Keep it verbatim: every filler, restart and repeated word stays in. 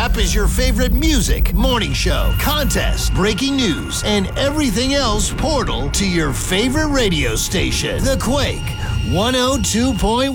app is your favorite music, morning show, contest, breaking news, and everything else portal to your favorite radio station. The Quake one oh two point one.